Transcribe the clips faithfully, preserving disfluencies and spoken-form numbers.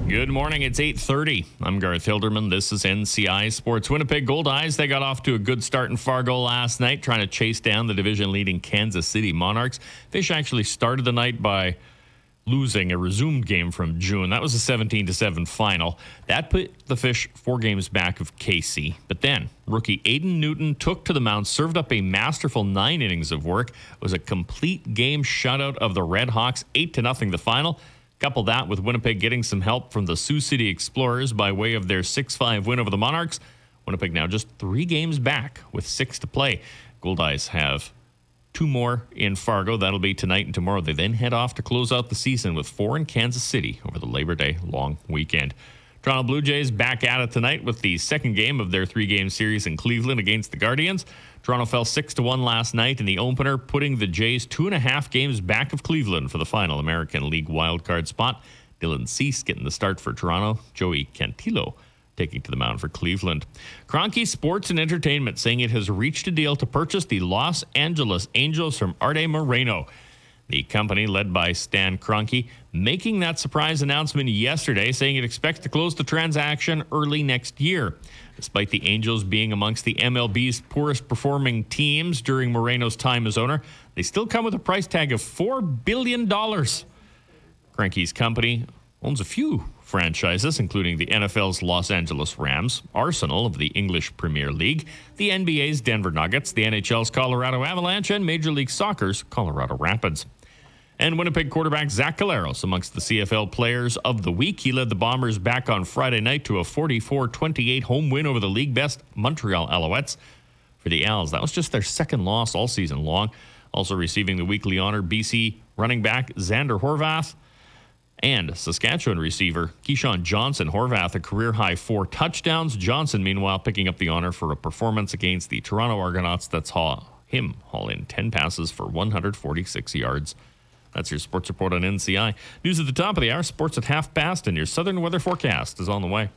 Good morning. It's eight thirty. I'm Garth Hilderman. This is N C I Sports. Winnipeg Goldeyes, they got off to a good start in Fargo last night, trying to chase down the division-leading Kansas City Monarchs. Fish actually started the night by losing a resumed game from June. That was a seventeen to seven final. That put the Fish four games back of K C. But then, rookie Aiden Newton took to the mound, served up a masterful nine innings of work. It was a complete game shutout of the Redhawks, eight to nothing the final. Couple that with Winnipeg getting some help from the Sioux City Explorers by way of their six five win over the Monarchs. Winnipeg now just three games back with six to play. Goldeyes have two more in Fargo. That'll be tonight and tomorrow. They then head off to close out the season with four in Kansas City over the Labor Day long weekend. Toronto Blue Jays back at it tonight with the second game of their three-game series in Cleveland against the Guardians. Toronto fell six to one last night in the opener, putting the Jays two and a half games back of Cleveland for the final American League wildcard spot. Dylan Cease getting the start for Toronto. Joey Cantillo taking to the mound for Cleveland. Kroenke Sports and Entertainment saying it has reached a deal to purchase the Los Angeles Angels from Arte Moreno. The company, led by Stan Kroenke, making that surprise announcement yesterday, saying it expects to close the transaction early next year. Despite the Angels being amongst the M L B's poorest performing teams during Moreno's time as owner, they still come with a price tag of four billion dollars. Kroenke's company owns a few franchises, including the N F L's Los Angeles Rams, Arsenal of the English Premier League, the N B A's Denver Nuggets, the N H L's Colorado Avalanche, and Major League Soccer's Colorado Rapids. And Winnipeg quarterback Zach Collaros amongst the C F L players of the week. He led the Bombers back on Friday night to a forty-four twenty-eight home win over the league-best Montreal Alouettes. For the Als, that was just their second loss all season long. Also receiving the weekly honor, B C running back Xander Horvath and Saskatchewan receiver Keyshawn Johnson. Horvath, a career-high four touchdowns. Johnson, meanwhile, picking up the honor for a performance against the Toronto Argonauts that saw him haul in ten passes for one hundred forty-six yards. That's your sports report on N C I. News at the top of the hour, sports at half past, and your southern weather forecast is on the way.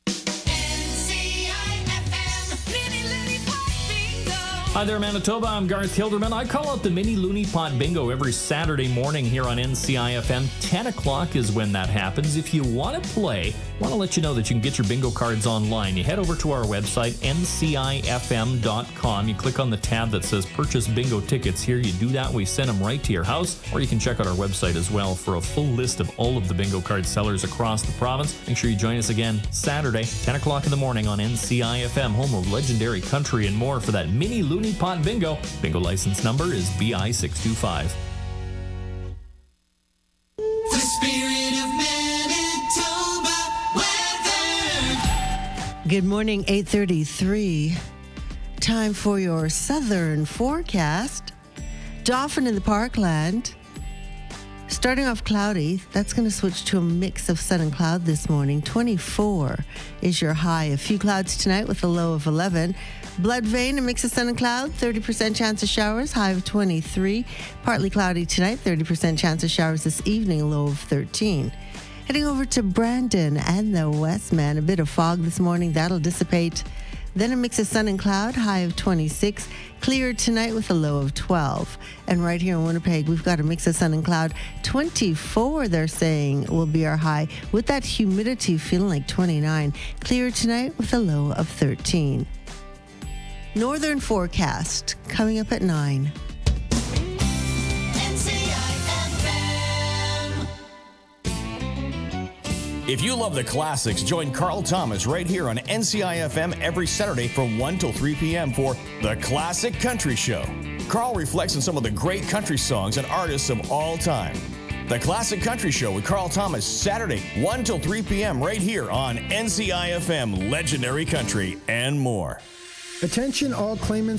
Hi there, Manitoba. I'm Garth Hilderman. I call out the Mini Looney Pot Bingo every Saturday morning here on N C I F M. ten o'clock is when that happens. If you want to play, I want to let you know that you can get your bingo cards online. You head over to our website, N C I F M dot com. You click on the tab that says Purchase Bingo Tickets. Here you do that. We send them right to your house. Or you can check out our website as well for a full list of all of the bingo card sellers across the province. Make sure you join us again Saturday, ten o'clock in the morning on N C I F M, home of legendary country and more for that Mini Looney Pot Bingo. Bingo license number is B I six two five. The spirit of Manitoba weather. Good morning, eight thirty-three. Time for your southern forecast. Dauphin in the Parkland. Starting off cloudy, that's going to switch to a mix of sun and cloud this morning. twenty-four is your high. A few clouds tonight with a low of eleven. Blood Vein, a mix of sun and cloud, thirty percent chance of showers, high of twenty-three. Partly cloudy tonight, thirty percent chance of showers this evening, low of thirteen. Heading over to Brandon and the Westman, a bit of fog this morning, that'll dissipate. Then a mix of sun and cloud, high of twenty-six. Clear tonight with a low of twelve. And right here in Winnipeg, we've got a mix of sun and cloud. twenty-four, they're saying, will be our high, with that humidity feeling like twenty-nine. Clear tonight with a low of thirteen. Northern forecast coming up at nine. N C I F M. If you love the classics, join Carl Thomas right here on N C I F M every Saturday from one till three p.m. for The Classic Country Show. Carl reflects on some of the great country songs and artists of all time. The Classic Country Show with Carl Thomas, Saturday, one till three p.m. right here on N C I F M, Legendary Country and more. Attention all claimants